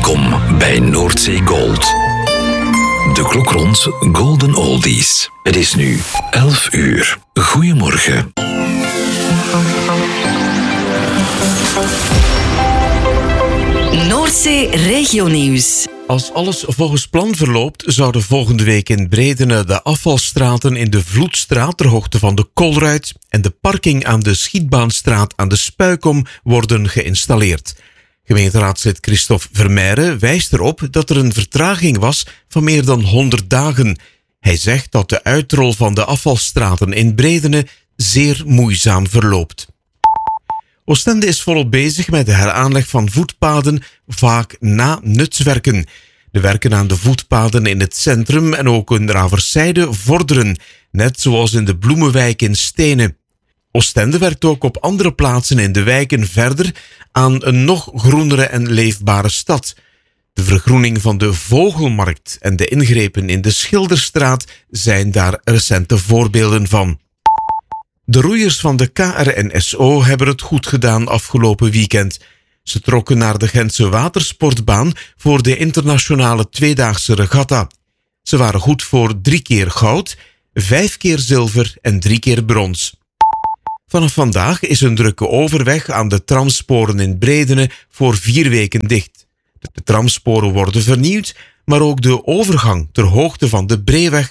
Welkom bij Noordzee Gold. De klok rond Golden Oldies. Het is nu 11 uur. Goedemorgen. Noordzee Regionieuws. Als alles volgens plan verloopt, zouden volgende week in Bredene de afvalstraten in de Vloedstraat ter hoogte van de Kolruit en de parking aan de Schietbaanstraat aan de Spuikom worden geïnstalleerd. Gemeenteraadslid Christophe Vermeijren wijst erop dat er een vertraging was van meer dan 100 dagen. Hij zegt dat de uitrol van de afvalstraten in Bredene zeer moeizaam verloopt. Oostende is volop bezig met de heraanleg van voetpaden, vaak na nutswerken. De werken aan de voetpaden in het centrum en ook in Raverszijde vorderen, net zoals in de Bloemenwijk in Stenen. Oostende werkt ook op andere plaatsen in de wijken verder aan een nog groenere en leefbare stad. De vergroening van de Vogelmarkt en de ingrepen in de Schilderstraat zijn daar recente voorbeelden van. De roeiers van de KRNSO hebben het goed gedaan afgelopen weekend. Ze trokken naar de Gentse watersportbaan voor de internationale tweedaagse regatta. Ze waren goed voor 3 keer goud, 5 keer zilver en 3 keer brons. Vanaf vandaag is een drukke overweg aan de tramsporen in Bredene voor 4 weken dicht. De tramsporen worden vernieuwd, maar ook de overgang ter hoogte van de Breeweg